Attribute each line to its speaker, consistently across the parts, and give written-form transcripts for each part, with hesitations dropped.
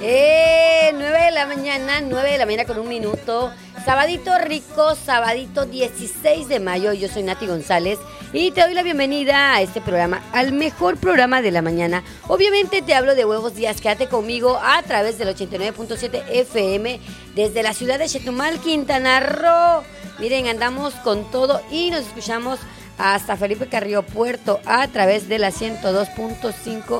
Speaker 1: 9 de la mañana con 1 minuto. Sabadito rico, sabadito 16 de mayo. Yo soy Nati González y te doy la bienvenida a este programa, al mejor programa de la mañana. Obviamente te hablo de Huevos Días. Quédate conmigo a través del 89.7 FM desde la ciudad de Chetumal, Quintana Roo. Miren, andamos con todo y nos escuchamos hasta Felipe Carrillo Puerto a través de la 102.5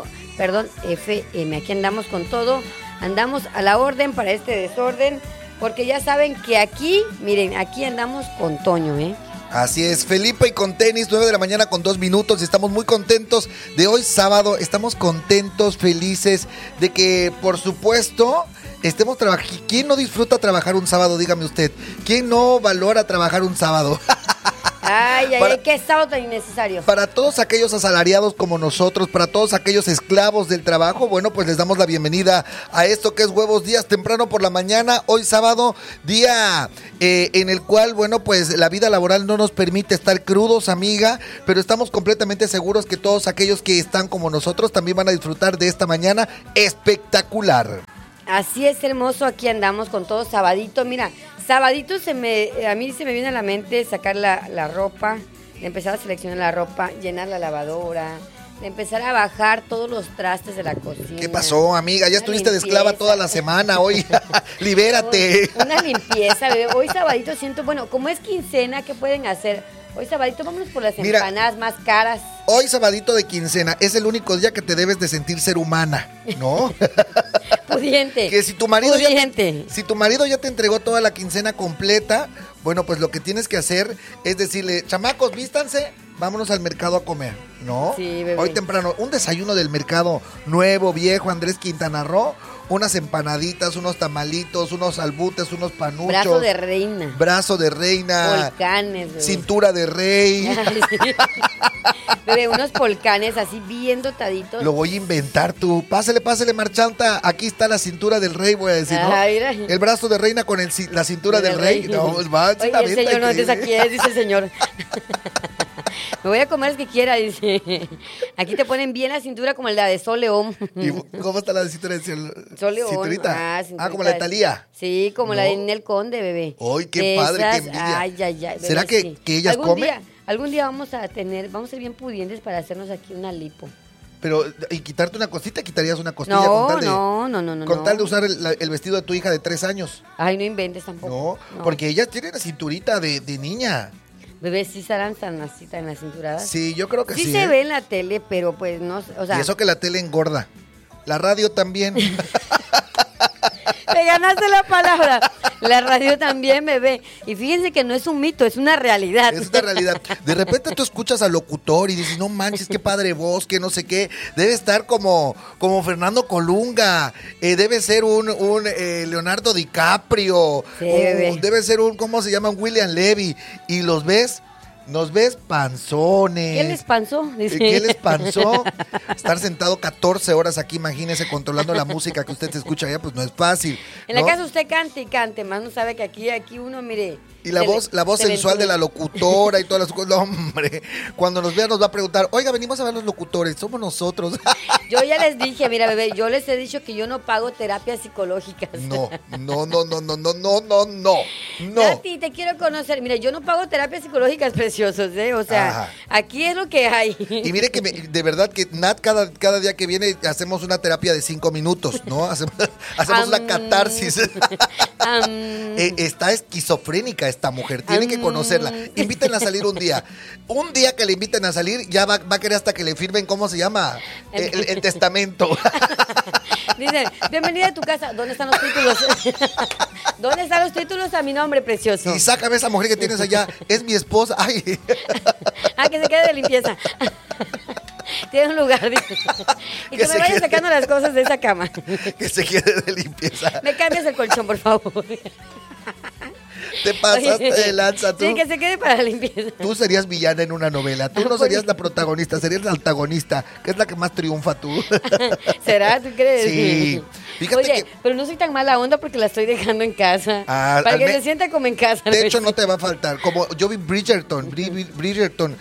Speaker 1: FM. Aquí andamos con todo, andamos a la orden para este desorden, porque ya saben que aquí, miren, aquí andamos con Toño,
Speaker 2: Así es, Felipe y con tenis, 9 de la mañana con 2 minutos. Estamos muy contentos de hoy sábado, estamos contentos, felices de que, por supuesto, estemos trabajando. ¿Quién no disfruta trabajar un sábado? Dígame usted. ¿Quién no valora trabajar un sábado?
Speaker 1: Ay, qué sábado tan innecesario.
Speaker 2: Para todos aquellos asalariados como nosotros, para todos aquellos esclavos del trabajo, bueno, pues les damos la bienvenida a esto que es Huevos Días, temprano por la mañana, hoy sábado, día en el cual, bueno, pues la vida laboral no nos permite estar crudos, amiga, pero estamos completamente seguros que todos aquellos que están como nosotros también van a disfrutar de esta mañana espectacular.
Speaker 1: Así es, hermoso, aquí andamos con todo sabadito, mira. Sabadito a mí se me viene a la mente sacar la ropa, de empezar a seleccionar la ropa, llenar la lavadora, de empezar a bajar todos los trastes de la cocina.
Speaker 2: ¿Qué pasó, amiga? Ya estuviste de esclava toda la semana, hoy libérate.
Speaker 1: Una limpieza, bebé. Hoy sabadito siento, bueno, como es quincena, ¿qué pueden hacer? Hoy sabadito vámonos por las empanadas más caras.
Speaker 2: Hoy sabadito de quincena es el único día que te debes de sentir ser humana, ¿no?
Speaker 1: Pudiente.
Speaker 2: Que si tu marido ya te entregó toda la quincena completa, bueno, pues lo que tienes que hacer es decirle, chamacos, vístanse, vámonos al mercado a comer, ¿no?
Speaker 1: Sí, bebé.
Speaker 2: Hoy temprano, un desayuno del mercado nuevo, viejo, Andrés Quintana Roo, unas empanaditas, unos tamalitos, unos albutes, unos panuchos. Brazo de reina.
Speaker 1: Volcanes, bebé.
Speaker 2: Cintura de rey.
Speaker 1: Ay, sí. Bebé, unos volcanes así bien dotaditos.
Speaker 2: Lo voy a inventar tú. Pásale, marchanta. Aquí está la cintura del rey, voy a decir, ¿no?
Speaker 1: Ay,
Speaker 2: el brazo de reina con la cintura del rey. No, pues va.
Speaker 1: Oye, el señor no es aquí, dice el señor. Me voy a comer el que quiera, dice. Aquí te ponen bien la cintura como la de Sol León.
Speaker 2: ¿Y cómo está la cintura de
Speaker 1: Sol León?
Speaker 2: ¿Cinturita? Como la de Thalía.
Speaker 1: Sí, como la de Ninel Conde, bebé.
Speaker 2: ¡Ay, qué padre, qué envidia!
Speaker 1: Ay, bebé,
Speaker 2: ¿será que ellas comen?
Speaker 1: Algún día vamos a ser bien pudientes para hacernos aquí una lipo.
Speaker 2: Pero, ¿y quitarte una cosita? ¿Quitarías una costilla
Speaker 1: no,
Speaker 2: con tal de usar el vestido de tu hija de 3 años?
Speaker 1: Ay, no inventes tampoco.
Speaker 2: No, porque ellas tienen la cinturita de niña.
Speaker 1: Bebé, sí estarán tan así, tan la cinturada.
Speaker 2: Sí, yo creo que sí.
Speaker 1: Sí se ve en la tele, pero pues no, o sea.
Speaker 2: Y eso que la tele engorda. La radio también.
Speaker 1: Te ganaste la palabra. La radio también, bebé. Y fíjense que no es un mito, es una realidad.
Speaker 2: Es una realidad. De repente tú escuchas al locutor y dices, no manches, qué padre voz, que no sé qué. Debe estar como Fernando Colunga. Debe ser un Leonardo DiCaprio.
Speaker 1: Sí, bebé.
Speaker 2: Debe ser ¿cómo se llama? Un William Levy. Y nos ves panzones.
Speaker 1: ¿Qué les panzó? Dice.
Speaker 2: ¿Qué les panzó? Estar sentado 14 horas aquí, imagínese, controlando la música que usted se escucha allá, pues no es fácil.
Speaker 1: En la casa usted cante y cante, más no sabe que aquí uno, mire.
Speaker 2: Y la voz sensual de la locutora y todas las cosas. No, hombre, cuando nos vea nos va a preguntar, oiga, venimos a ver los locutores, somos nosotros.
Speaker 1: Yo ya les dije, mira, bebé, yo les he dicho que yo no pago terapias psicológicas.
Speaker 2: No.
Speaker 1: Nati, te quiero conocer. Mira, yo no pago terapias psicológicas, preciosos, O sea, ajá, aquí es lo que hay.
Speaker 2: Y mire que de verdad que Nat, cada día que viene hacemos una terapia de 5 minutos, ¿no? Hacemos una catarsis. Está esquizofrénica esta mujer, tiene que conocerla. Invítenla a salir un día. Un día que le inviten a salir, ya va a querer hasta que le firmen, ¿cómo se llama? El testamento.
Speaker 1: Dice, bienvenida a tu casa. ¿Dónde están los títulos? ¿Dónde están los títulos a mi nombre, precioso?
Speaker 2: Y sácame esa mujer que tienes allá. Es mi esposa. Ay.
Speaker 1: Que se quede de limpieza. Tiene un lugar, dice. Y que me vayas sacando las cosas de esa cama.
Speaker 2: Que se quede de limpieza.
Speaker 1: Me cambias el colchón, por favor.
Speaker 2: Te pasaste de lanza, tú.
Speaker 1: Sí, que se quede para la limpieza.
Speaker 2: Tú serías villana en una novela. Tú no serías la protagonista, serías la antagonista, que es la que más triunfa tú.
Speaker 1: ¿Será? ¿Tú crees?
Speaker 2: Sí. Fíjate.
Speaker 1: Oye, pero no soy tan mala onda porque la estoy dejando en casa. Para que se sienta como en casa.
Speaker 2: De hecho, no te va a faltar. Como yo vi Bridgerton.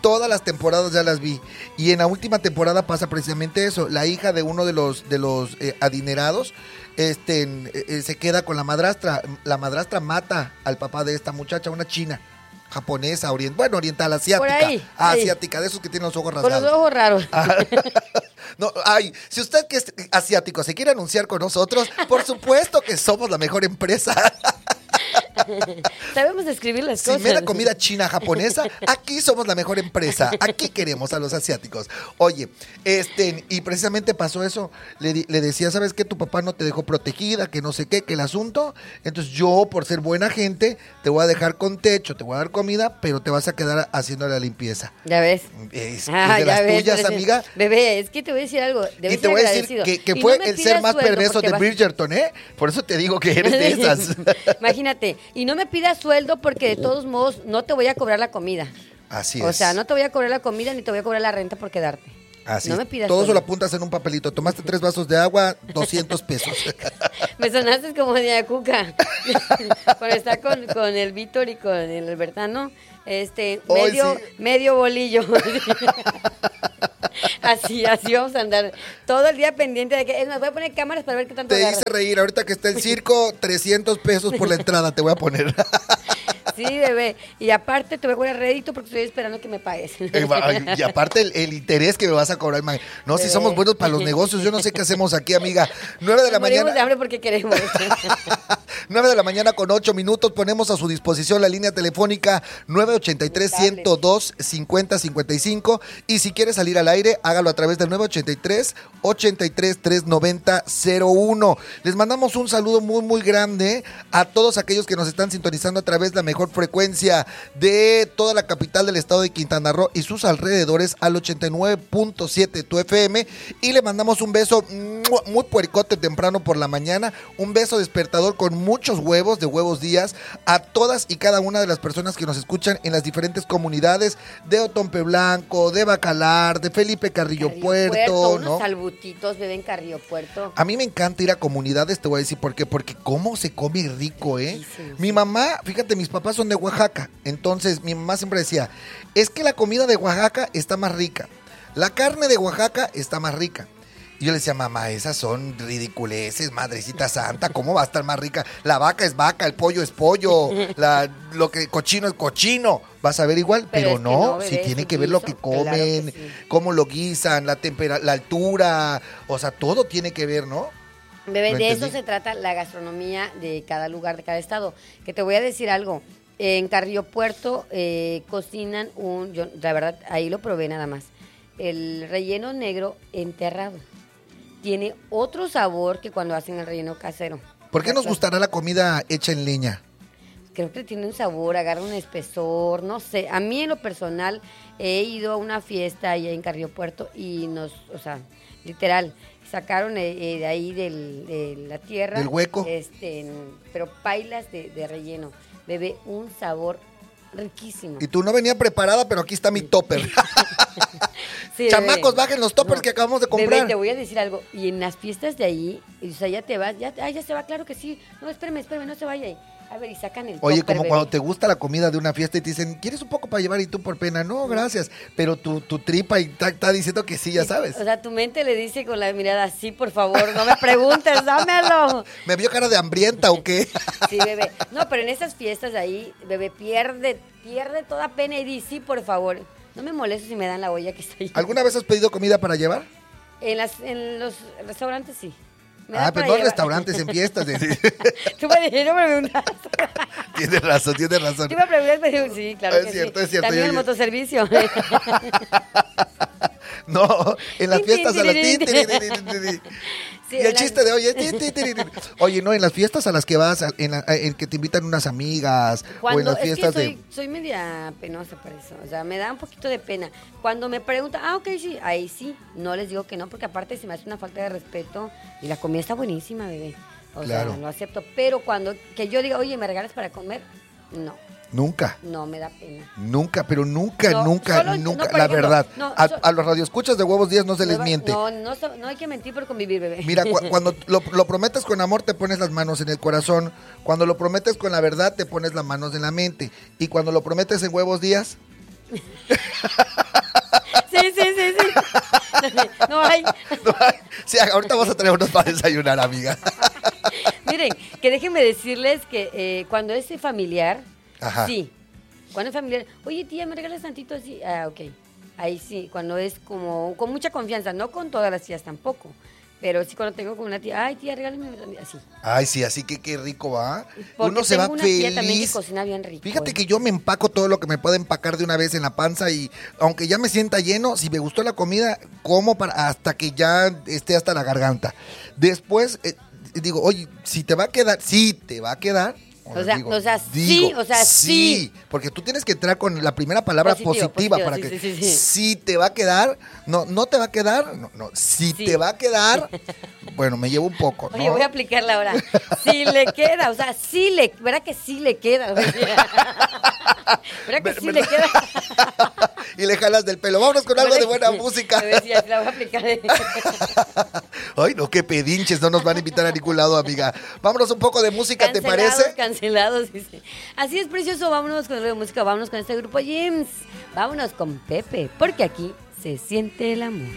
Speaker 2: todas las temporadas ya las vi. Y en la última temporada pasa precisamente eso. La hija de uno de los adinerados se queda con la madrastra. La madrastra mata al papá de esta muchacha, una china, japonesa, oriental, asiática.
Speaker 1: Por ahí.
Speaker 2: Asiática, de esos que tienen los ojos rasgados.
Speaker 1: Con los ojos raros.
Speaker 2: No, si usted que es asiático se quiere anunciar con nosotros, por supuesto que somos la mejor empresa.
Speaker 1: Sabemos describir las cosas.
Speaker 2: Si me da comida china, japonesa, aquí somos la mejor empresa. Aquí queremos a los asiáticos. Oye, y precisamente pasó eso. Le decía, ¿sabes qué? Tu papá no te dejó protegida, que no sé qué, que el asunto. Entonces yo, por ser buena gente, te voy a dejar con techo, te voy a dar comida, pero te vas a quedar haciendo la limpieza.
Speaker 1: Ya ves.
Speaker 2: Es de las tuyas, amiga.
Speaker 1: Bebé, es que te voy a decir algo.
Speaker 2: Y te voy a decir que fue el ser más perverso de Bridgerton, ¿eh? Por eso te digo que eres de esas.
Speaker 1: Imagínate. Y no me pidas sueldo porque de todos modos no te voy a cobrar la comida.
Speaker 2: Así es.
Speaker 1: O sea, no te voy a cobrar la comida ni te voy a cobrar la renta por quedarte.
Speaker 2: Así
Speaker 1: no
Speaker 2: es.
Speaker 1: me pidas
Speaker 2: Todo
Speaker 1: sueldo.
Speaker 2: eso lo apuntas en un papelito. Tomaste 3 vasos de agua, 200 pesos.
Speaker 1: Me sonaste como de Cuca. Cuando está con el Víctor y con el Albertano, medio bolillo. Así vamos a andar todo el día pendiente de que. Es más, voy a poner cámaras para ver qué tanto
Speaker 2: Te
Speaker 1: agarras.
Speaker 2: hice reír. Ahorita que está el circo, 300 pesos por la entrada te voy a poner.
Speaker 1: Sí, bebé. Y aparte te voy a cobrar rédito porque estoy esperando que me pagues.
Speaker 2: Y aparte el interés que me vas a cobrar. No, si somos buenos para los negocios. Yo no sé qué hacemos aquí, amiga. 9 de la
Speaker 1: Morimos
Speaker 2: mañana.
Speaker 1: de hambre porque queremos.
Speaker 2: 9 de la mañana con 8 minutos. Ponemos a su disposición la línea telefónica 983-102-5055. Y si quiere salir al aire, hágalo a través del 983-83-390-01. Les mandamos un saludo muy, muy grande a todos aquellos que nos están sintonizando a través de la mejor frecuencia de toda la capital del estado de Quintana Roo y sus alrededores al 89.7 tu FM. Y le mandamos un beso muy puericote temprano por la mañana. Un beso despertador con muchos huevos de Huevos Días a todas y cada una de las personas que nos escuchan en las diferentes comunidades de Otompe Blanco, de Bacalar, de Felipe Carrillo Puerto,
Speaker 1: unos
Speaker 2: ¿no?
Speaker 1: salbutitos beben Carrillo Puerto.
Speaker 2: A mí me encanta ir a comunidades, te voy a decir por qué, porque cómo se come rico, ¿eh?
Speaker 1: Sí.
Speaker 2: Mi mamá, fíjate, mis papás son de Oaxaca, entonces mi mamá siempre decía, es que la comida de Oaxaca está más rica, la carne de Oaxaca está más rica. Y yo le decía, mamá, esas son ridiculeces, madrecita santa, ¿cómo va a estar más rica? La vaca es vaca, el pollo es pollo, cochino es cochino. Vas a ver igual, pero no,
Speaker 1: bebé,
Speaker 2: si tiene
Speaker 1: su
Speaker 2: que ver lo
Speaker 1: guiso,
Speaker 2: que comen,
Speaker 1: claro que sí.
Speaker 2: cómo lo guisan, la altura, o sea, todo tiene que ver, ¿no?
Speaker 1: Bebé,
Speaker 2: ¿Lo
Speaker 1: de
Speaker 2: entendí?
Speaker 1: eso se trata la gastronomía de cada lugar, de cada estado. Que te voy a decir algo. En Carrillo Puerto cocinan yo la verdad, ahí lo probé nada más. El relleno negro enterrado. Tiene otro sabor que cuando hacen el relleno casero.
Speaker 2: ¿Por qué nos gustará la comida hecha en leña?
Speaker 1: Creo que tiene un sabor, agarra un espesor, no sé. A mí en lo personal he ido a una fiesta allá en Carrillo Puerto y literal, sacaron de ahí de la tierra.
Speaker 2: ¿Del hueco?
Speaker 1: Pero pailas de relleno. Bebé, un sabor riquísimo.
Speaker 2: Y tú no venía preparada, pero aquí está mi topper.
Speaker 1: Sí,
Speaker 2: Chamacos,
Speaker 1: bebé.
Speaker 2: bajen los toppers que acabamos de comprar.
Speaker 1: Bebé, te voy a decir algo. Y en las fiestas de ahí, o sea, ya te vas, ya se va, claro que sí. No, espérame, no se vaya ahí. A ver, y sacan el
Speaker 2: Oye,
Speaker 1: topper,
Speaker 2: como
Speaker 1: bebé.
Speaker 2: cuando te gusta la comida de una fiesta y te dicen, ¿quieres un poco para llevar? Y tú por pena, no, gracias. Pero tu tripa está diciendo que sí, ya sabes.
Speaker 1: O sea, tu mente le dice con la mirada, sí, por favor, no me preguntes, dámelo.
Speaker 2: ¿Me vio cara de hambrienta o qué?
Speaker 1: Sí, bebé. No, pero en esas fiestas de ahí, bebé, pierde toda pena y dice, sí, por favor. No me molesto si me dan la olla que está ahí.
Speaker 2: ¿Alguna vez has pedido comida para llevar?
Speaker 1: En los restaurantes sí. Me da
Speaker 2: Pero
Speaker 1: para
Speaker 2: no en
Speaker 1: llevar.
Speaker 2: restaurantes, en fiestas.
Speaker 1: Tú me dijiste, no me preguntas.
Speaker 2: Tienes razón.
Speaker 1: Tú me preguntas, pero sí, claro
Speaker 2: Es
Speaker 1: que
Speaker 2: cierto,
Speaker 1: sí.
Speaker 2: es cierto.
Speaker 1: También
Speaker 2: Yo-
Speaker 1: el motoservicio.
Speaker 2: No, en las
Speaker 1: Tin,
Speaker 2: fiestas
Speaker 1: tin,
Speaker 2: a las...
Speaker 1: tin, tin. Sí,
Speaker 2: Y el
Speaker 1: en
Speaker 2: chiste de hoy es... Oye, no, en las fiestas a las que vas, en que te invitan unas amigas, o en
Speaker 1: Cuando,
Speaker 2: las fiestas de...
Speaker 1: soy media penosa por eso, o sea, me da un poquito de pena. Cuando me preguntan, ok, sí, ahí sí, no les digo que no, porque aparte se me hace una falta de respeto y la comida está buenísima, bebé. O
Speaker 2: Claro.
Speaker 1: sea, lo acepto, pero que yo diga, oye, ¿me regalas para comer? No,
Speaker 2: Nunca.
Speaker 1: no me da pena.
Speaker 2: Nunca, pero nunca,
Speaker 1: No,
Speaker 2: nunca,
Speaker 1: solo-
Speaker 2: nunca,
Speaker 1: no, por
Speaker 2: la
Speaker 1: ejemplo,
Speaker 2: verdad.
Speaker 1: no,
Speaker 2: A los radioescuchas de Huevos Días no se les miente.
Speaker 1: No hay que mentir por convivir, bebé.
Speaker 2: Mira, cuando lo prometes con amor, te pones las manos en el corazón. Cuando lo prometes con la verdad, te pones las manos en la mente. Y cuando lo prometes en Huevos Días,
Speaker 1: Sí. No hay.
Speaker 2: No hay. Sí, ahorita vas a traer unos para desayunar, amiga.
Speaker 1: Miren, que déjenme decirles que cuando es familiar,
Speaker 2: Ajá.
Speaker 1: sí. Cuando es familiar, oye, tía, ¿me regalas tantito así? Ah, ok. Ahí sí, cuando es como con mucha confianza, no con todas las tías tampoco. Pero sí cuando tengo con una tía, ay, tía, regálame así.
Speaker 2: Ay, sí, así que qué rico va.
Speaker 1: Porque
Speaker 2: Uno se va
Speaker 1: tengo una tía también que
Speaker 2: feliz.
Speaker 1: cocina bien rico.
Speaker 2: Fíjate que yo me empaco todo lo que me pueda empacar de una vez en la panza y aunque ya me sienta lleno, si me gustó la comida, como hasta que ya esté hasta la garganta. Después digo, oye, si te va a quedar, sí te va a quedar. Sí, porque tú tienes que entrar con la primera palabra positiva para que sí te va a quedar, no te va a quedar, no, si te va a quedar, bueno, me llevo un poco, ¿no?
Speaker 1: Oye, voy a aplicarla ahora. Si le queda, o sea, ¿verdad que sí le queda? ¿Verdad que sí le queda?
Speaker 2: Y le jalas del pelo. Vámonos con algo de buena música.
Speaker 1: A ver si la voy a aplicar.
Speaker 2: Ay, no, qué pedinches, no nos van a invitar a ningún lado, amiga. Vámonos un poco de música, ¿te parece?
Speaker 1: Cancelados, dice. Así es, precioso, vámonos con algo de música, vámonos con este grupo James. Vámonos con Pepe, porque aquí se siente el amor.